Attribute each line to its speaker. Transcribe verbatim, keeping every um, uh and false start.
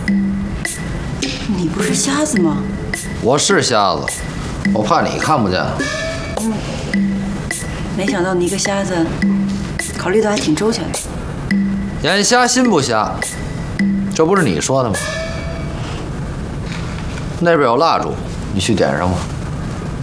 Speaker 1: 你不是瞎子吗？
Speaker 2: 我是瞎子，我怕你看不见。
Speaker 1: 没想到你一个瞎子，考虑的还挺周全的。
Speaker 2: 眼瞎心不瞎，这不是你说的吗？那边有蜡烛，你去点上吧。